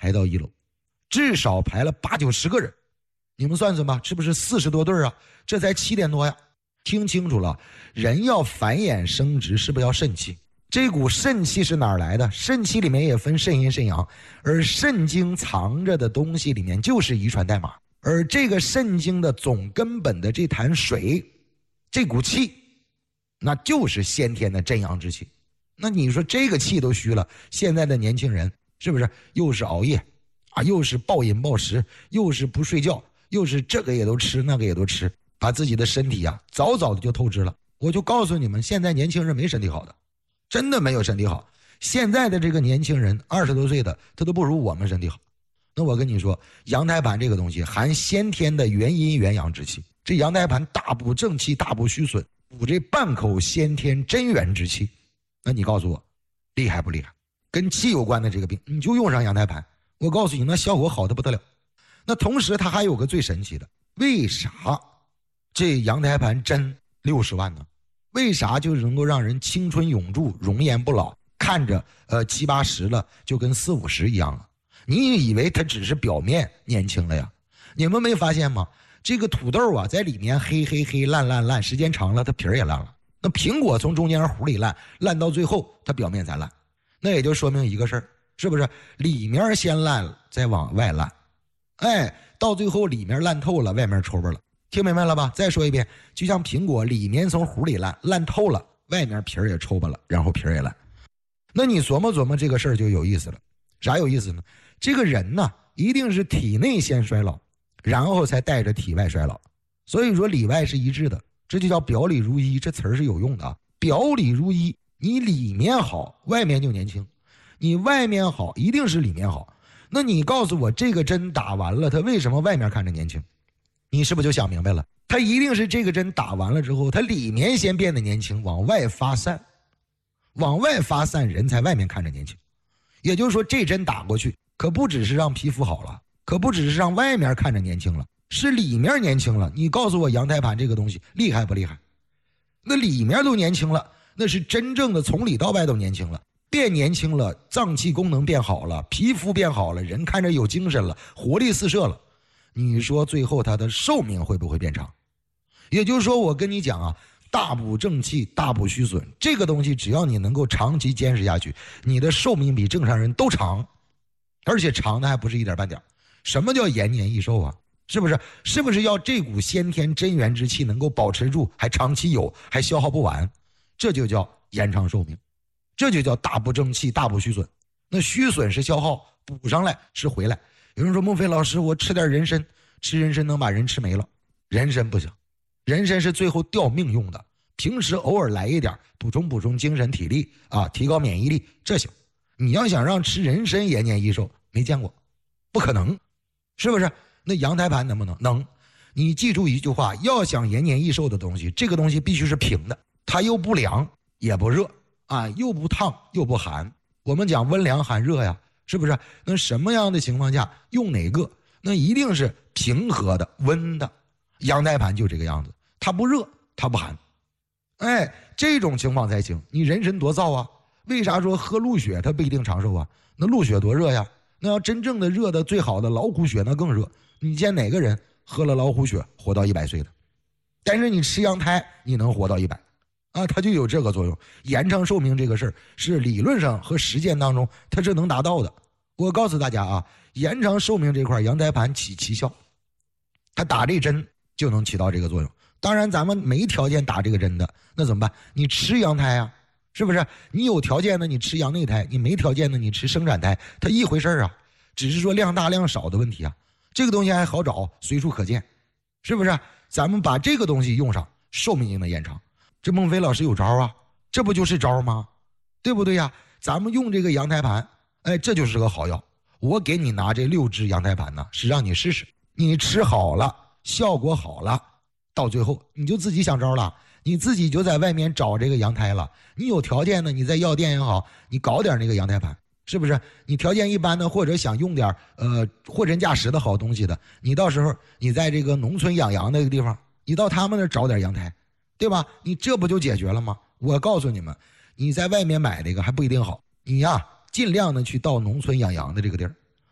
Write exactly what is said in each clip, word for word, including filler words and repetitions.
排到一楼，至少排了八九十个人。你们算算吧，是不是四十多对啊？这才七点多呀。听清楚了，人要繁衍生殖，是不是要肾气？这股肾气是哪儿来的？肾气里面也分肾阴肾阳，而肾经藏着的东西里面就是遗传代码，而这个肾经的总根本的这潭水，这股气，那就是先天的真阳之气。那你说这个气都虚了，现在的年轻人是不是又是熬夜啊，又是暴饮暴食，又是不睡觉，又是这个也都吃那个也都吃，把自己的身体啊早早的就透支了。我就告诉你们，现在年轻人没身体好的，真的没有身体好。现在的这个年轻人二十多岁的，他都不如我们身体好。那我跟你说，阳胎盘这个东西含先天的元阴元阳之气，这阳胎盘大补正气，大补虚损，补这半口先天真元之气。那你告诉我厉害不厉害？跟气有关的这个病你就用上阳胎盘，我告诉你那效果好的不得了。那同时它还有个最神奇的，为啥这阳胎盘针六十万呢？为啥就能够让人青春永驻，容颜不老，看着呃七八十了就跟四五十一样啊？你以为它只是表面年轻了呀？你们没发现吗？这个土豆啊在里面黑黑黑烂烂烂，时间长了它皮儿也烂了。那苹果从中间核里烂，烂到最后它表面才烂，那也就说明一个事儿，是不是里面先烂了再往外烂？哎，到最后里面烂透了，外面抽巴了。听明白了吧？再说一遍，就像苹果里面从核里烂，烂透了，外面皮儿也抽巴了，然后皮儿也烂。那你琢磨琢磨这个事儿就有意思了。啥有意思呢？这个人呢一定是体内先衰老，然后才带着体外衰老，所以说里外是一致的，这就叫表里如一，这词儿是有用的啊。表里如一，你里面好，外面就年轻；你外面好，一定是里面好。那你告诉我，这个针打完了，它为什么外面看着年轻？你是不是就想明白了？它一定是这个针打完了之后，它里面先变得年轻，往外发散，往外发散，人才外面看着年轻。也就是说，这针打过去，可不只是让皮肤好了，可不只是让外面看着年轻了，是里面年轻了。你告诉我，阳胎盘这个东西厉害不厉害？那里面都年轻了，那是真正的从里到外都年轻了，变年轻了，脏器功能变好了，皮肤变好了，人看着有精神了，活力四射了。你说最后他的寿命会不会变长？也就是说，我跟你讲啊，大补正气，大补虚损，这个东西只要你能够长期坚持下去，你的寿命比正常人都长，而且长的还不是一点半点。什么叫延年益寿啊？是不是？是不是要这股先天真元之气能够保持住，还长期有，还消耗不完？这就叫延长寿命，这就叫大补正气，大补虚损。那虚损是消耗，补上来是回来。有人说，孟非老师，我吃点人参，吃人参能把人吃没了？人参不行，人参是最后吊命用的，平时偶尔来一点，补充补充精神体力啊，提高免疫力，这行。你要想让吃人参延年益寿，没见过，不可能，是不是？那阳胎盘能不能？能。你记住一句话，要想延年益寿的东西，这个东西必须是平的，它又不凉也不热啊，又不烫又不寒。我们讲温凉寒热呀，是不是？那什么样的情况下用哪个？那一定是平和的、温的。阳胎盘就这个样子，它不热，它不寒。哎，这种情况才行。你人参多燥啊？为啥说喝鹿血它不一定长寿啊？那鹿血多热呀？那要真正的热的最好的老虎血那更热。你见哪个人喝了老虎血活到一百岁的？但是你吃羊胎，你能活到一百啊？它就有这个作用。延长寿命这个事儿是理论上和实践当中它是能达到的。我告诉大家啊，延长寿命这块阳胎盘起奇效，它打这针就能起到这个作用。当然咱们没条件打这个针的，那怎么办？你吃羊胎啊，是不是？你有条件的你吃羊内胎，你没条件的你吃生产胎，它一回事啊，只是说量大量少的问题啊。这个东西还好找，随处可见，是不是？咱们把这个东西用上，寿命就能延长。这孟非老师有招啊，这不就是招吗？对不对呀？咱们用这个羊胎盘，哎，这就是个好药。我给你拿这六支羊胎盘呢，是让你试试，你吃好了，效果好了，到最后你就自己想招了，你自己就在外面找这个羊胎了。你有条件的，你在药店也好，你搞点那个羊胎盘，是不是？你条件一般的，或者想用点呃货真价实的好东西的，你到时候你在这个农村养羊那个地方，你到他们那找点羊胎，对吧？你这不就解决了吗？我告诉你们，你在外面买这个还不一定好，你呀尽量的去到农村养羊的这个地儿，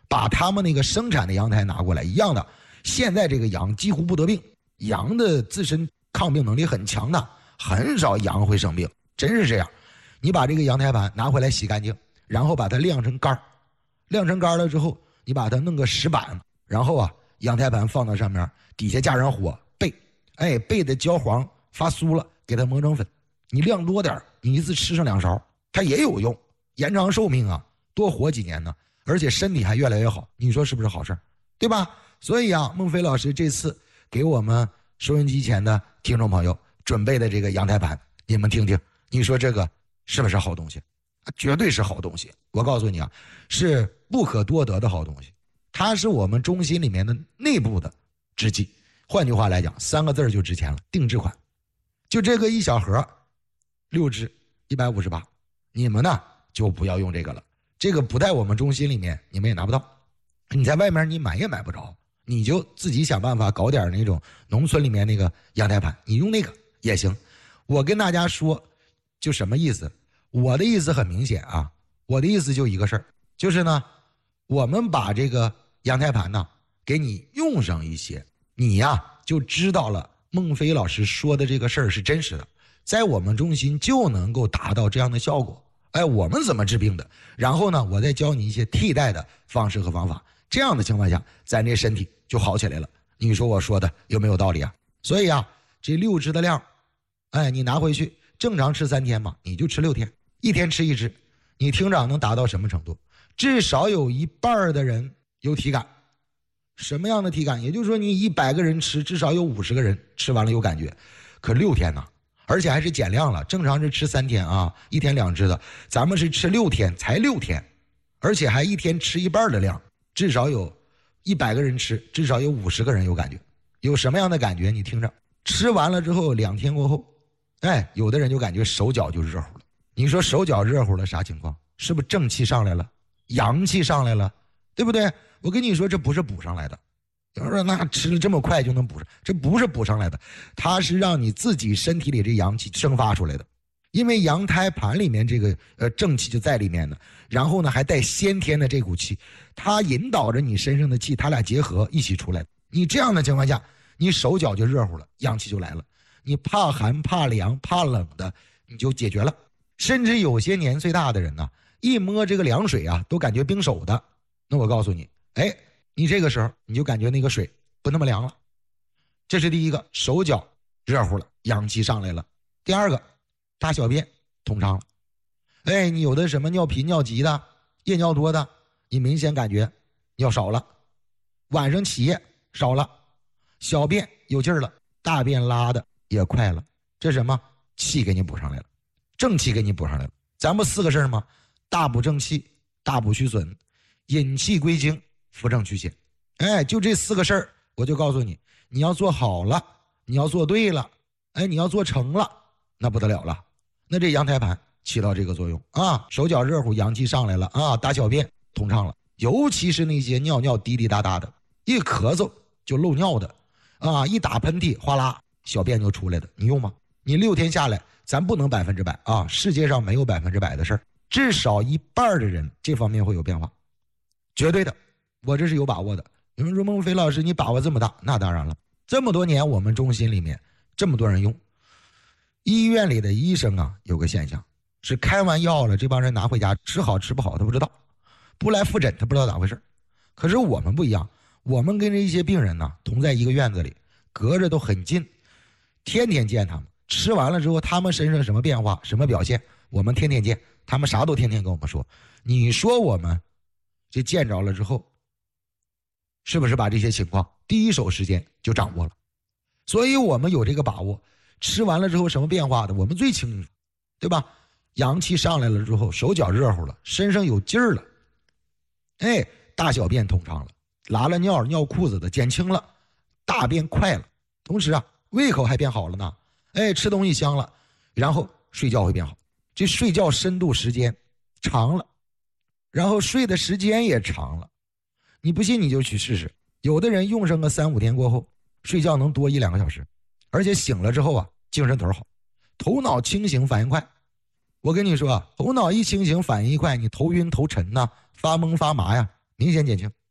把他们那个生产的羊胎拿过来，一样的。现在这个羊几乎不得病，羊的自身抗病能力很强的，很少羊会生病，真是这样。你把这个羊胎盘拿回来洗干净，然后把它晾成干，晾成干了之后，你把它弄个石板，然后啊，羊胎盘放到上面，底下加上火焙，哎，焙的焦黄发酥了，给它磨成粉。你量多点，你一次吃上两勺，它也有用，延长寿命啊，多活几年呢，而且身体还越来越好，你说是不是好事，对吧？所以啊，孟非老师这次给我们收音机前的听众朋友准备的这个羊胎盘，你们听听，你说这个是不是好东西？绝对是好东西。我告诉你啊，是不可多得的好东西。它是我们中心里面的内部的制剂，换句话来讲，三个字就值钱了，定制款。就这个一小盒，六支，一百五十八。你们呢就不要用这个了，这个不在我们中心里面，你们也拿不到。你在外面你买也买不着，你就自己想办法搞点那种农村里面那个羊胎盘，你用那个也行。我跟大家说，就什么意思？我的意思很明显啊，我的意思就一个事儿，就是呢，我们把这个羊胎盘呢给你用上一些，你呀就知道了孟非老师说的这个事儿是真实的，在我们中心就能够达到这样的效果。哎，我们怎么治病的？然后呢，我再教你一些替代的方式和方法。这样的情况下，咱这身体就好起来了。你说我说的有没有道理啊？所以啊，这六支的量，哎，你拿回去正常吃三天嘛，你就吃六天，一天吃一支。你听着能达到什么程度？至少有一半的人有体感。什么样的体感？也就是说，你一百个人吃，至少有五十个人吃完了有感觉。可六天呢？而且还是减量了，正常是吃三天啊，一天两支的，咱们是吃六天，才六天，而且还一天吃一半的量，至少有一百个人吃，至少有五十个人有感觉。有什么样的感觉？你听着，吃完了之后两天过后，哎，有的人就感觉手脚就热乎了。你说手脚热乎了啥情况？是不是正气上来了，阳气上来了，对不对？我跟你说，这不是补上来的。有人说那吃了这么快就能补上，这不是补上来的，它是让你自己身体里这阳气生发出来的。因为羊胎盘里面这个呃正气就在里面的，然后呢还带先天的这股气，它引导着你身上的气，它俩结合一起出来。你这样的情况下，你手脚就热乎了，阳气就来了。你怕寒怕凉怕冷的，你就解决了。甚至有些年岁大的人呢、啊，一摸这个凉水啊，都感觉冰手的。那我告诉你，哎。你这个时候你就感觉那个水不那么凉了，这是第一个，手脚热乎了，阳气上来了。第二个，大小便通畅了。哎，你有的什么尿频尿急的，夜尿多的，你明显感觉尿少了，晚上起夜少了，小便有劲儿了，大便拉的也快了。这是什么？气给你补上来了，正气给你补上来了。咱不四个事儿吗？大补正气，大补虚损，引气归经，扶正祛邪。哎，就这四个事儿，我就告诉你，你要做好了，你要做对了，哎，你要做成了，那不得了了。那这羊胎盘起到这个作用啊，手脚热乎，阳气上来了啊，大小便通畅了。尤其是那些尿尿滴滴答答的，一咳嗽就漏尿的啊，一打喷嚏哗啦小便就出来的，你用吗？你六天下来，咱不能百分之百啊，世界上没有百分之百的事儿，至少一半的人这方面会有变化，绝对的，我这是有把握的。有人说孟非老师你把握这么大，那当然了，这么多年我们中心里面这么多人用，医院里的医生啊有个现象是开完药了，这帮人拿回家吃好吃不好他不知道，不来复诊他不知道咋回事。可是我们不一样，我们跟这一些病人呢同在一个院子里，隔着都很近，天天见他们，吃完了之后他们身上什么变化什么表现我们天天见，他们啥都天天跟我们说。你说我们这见着了之后是不是把这些情况第一手时间就掌握了？所以我们有这个把握，吃完了之后什么变化的我们最清楚，对吧？阳气上来了之后，手脚热乎了，身上有劲儿了，哎，大小便通畅了，拉了尿尿裤子的减轻了，大便快了，同时啊胃口还变好了呢，哎，吃东西香了，然后睡觉会变好，这睡觉深度时间长了，然后睡的时间也长了。你不信你就去试试，有的人用上个三五天过后，睡觉能多一两个小时，而且醒了之后啊精神头好，头脑清醒，反应快。我跟你说啊，头脑一清醒反应一快，你头晕头沉呐、啊、发懵发麻呀明显减轻。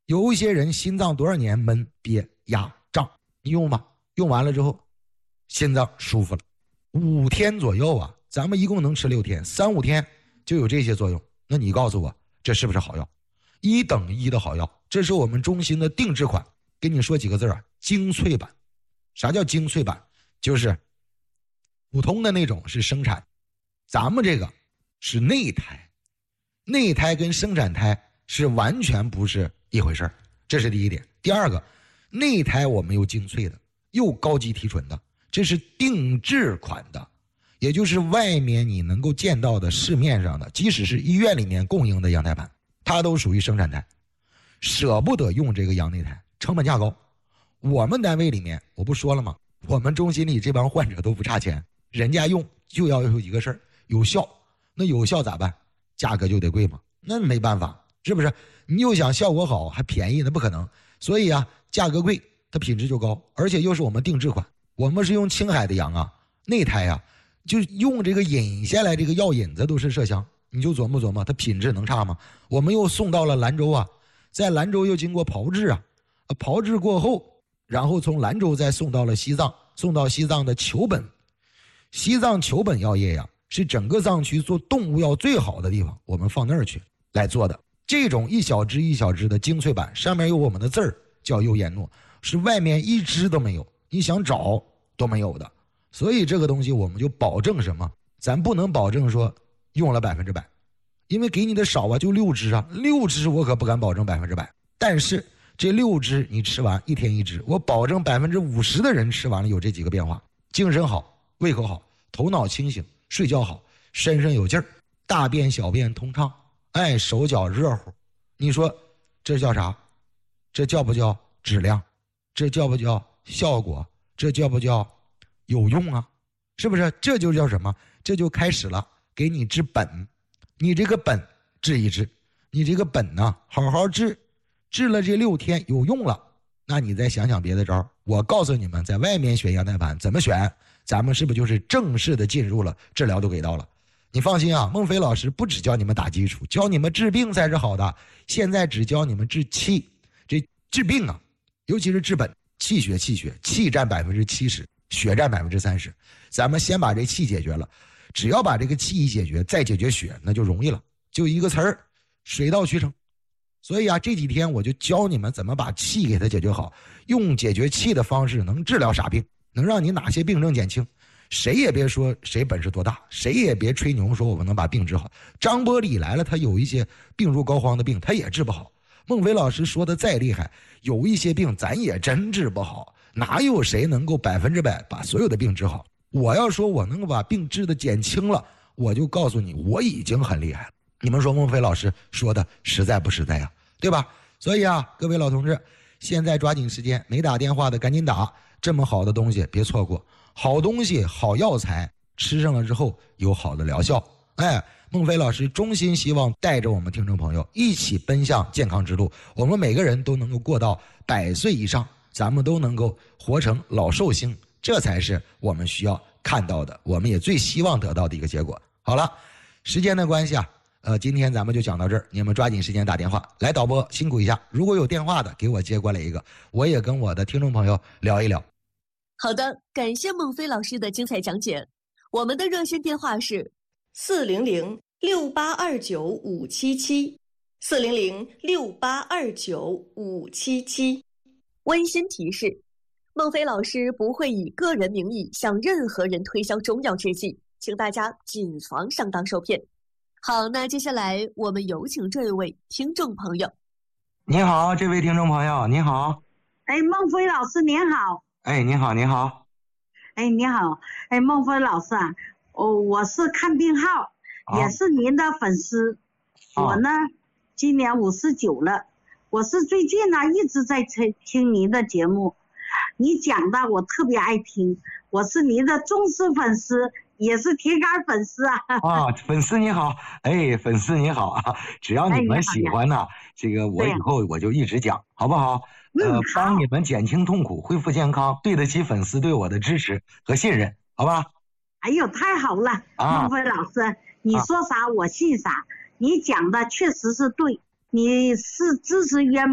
有一些人心脏多少年闷憋压胀，你用吧，用完了之后心脏舒服了，五天左右啊，咱们一共能吃六天，三五天就有这些作用。那你告诉我这是不是好药？一等一的好药。这是我们中心的定制款，跟你说几个字啊，精粹版。啥叫精粹版？就是普通的那种是生产，咱们这个是内胎，内胎跟生产胎是完全不是一回事，这是第一点。第二个，内胎我们又精粹的，又高级提纯的，这是定制款的，也就是外面你能够见到的市面上的，即使是医院里面供应的羊胎盘，它都属于生产胎，舍不得用这个羊内胎，成本价高。我们单位里面我不说了吗，我们中心里这帮患者都不差钱，人家用就要有一个事儿，有效。那有效咋办？价格就得贵嘛，那没办法，是不是？你又想效果好还便宜，那不可能。所以啊，价格贵，它品质就高，而且又是我们定制款。我们是用青海的羊啊，内胎啊，就用这个引下来这个药引子都是麝香，你就琢磨琢磨，它品质能差吗？我们又送到了兰州啊，在兰州又经过炮制啊，炮制过后，然后从兰州再送到了西藏，送到西藏的球本。西藏球本药业呀，是整个藏区做动物药最好的地方，我们放那儿去来做的。这种一小支一小支的精粹版，上面有我们的字儿，叫优颜诺，是外面一支都没有，你想找都没有的。所以这个东西我们就保证什么？咱不能保证说用了百分之百，因为给你的少啊，就六支啊，六支我可不敢保证百分之百。但是这六支你吃完一天一支，我保证百分之五十的人吃完了有这几个变化：精神好，胃口好，头脑清醒，睡觉好，身上有劲儿，大便小便通畅，哎，手脚热乎。你说这叫啥？这叫不叫质量？这叫不叫效果？这叫不叫有用啊？是不是？这就叫什么？这就开始了，给你治本。你这个本治一治，你这个本呢，好好治，治了这六天有用了，那你再想想别的招。我告诉你们，在外面选羊胎盘怎么选，咱们是不是就是正式的进入了，治疗都给到了。你放心啊，孟非老师不只教你们打基础，教你们治病才是好的。现在只教你们治气，这治病啊，尤其是治本，气血气血，气占百分之七十，血占百分之三十。咱们先把这气解决了，只要把这个气一解决，再解决血，那就容易了，就一个词儿，水到渠成。所以啊，这几天我就教你们怎么把气给它解决好，用解决气的方式能治疗啥病，能让你哪些病症减轻。谁也别说谁本事多大，谁也别吹牛说我们能把病治好。张伯礼来了，他有一些病入膏肓的病，他也治不好。孟非老师说的再厉害，有一些病咱也真治不好。哪有谁能够百分之百把所有的病治好？我要说我能够把病治的减轻了，我就告诉你，我已经很厉害了。你们说孟非老师说的实在不实在呀？对吧？所以啊，各位老同志，现在抓紧时间，没打电话的赶紧打，这么好的东西别错过。好东西好药材吃上了之后有好的疗效。哎，孟非老师衷心希望带着我们听众朋友一起奔向健康之路，我们每个人都能够过到百岁以上，咱们都能够活成老寿星，这才是我们需要看到的，我们也最希望得到的一个结果。好了，时间的关系啊，呃，今天咱们就讲到这儿，你们抓紧时间打电话来，导播辛苦一下，如果有电话的给我接过来一个，我也跟我的听众朋友聊一聊。 好的，感谢孟非老师的精彩讲解。我们的热线电话是四零零六八二九五七七，四零零六八二九五七七。 温馨提示：孟非老师不会以个人名义向任何人推销中药制剂，请大家谨防上当受骗。好，那接下来我们有请这位听众朋友。 你好，这位听众朋友，你好。 哎，孟非老师您好。 哎，你好，你好。 哎，你好。哎，孟非老师啊，哦，我是看病号，哦、也是您的粉丝。哦、我呢，今年五十九了。我是最近呢一直在听听您的节目，你讲的我特别爱听，我是您的忠实粉丝，也是铁杆粉丝啊。 啊，粉丝你好，哎，粉丝你好啊，只要你们喜欢呢、啊，这个我以后我就一直讲，好不好？呃，帮你们减轻痛苦，恢复健康，对得起粉丝对我的支持和信任，好吧？ 哎呦，太好了，啊、孟非老师，你说啥我信啥，啊、你讲的确实是对，你是支持渊。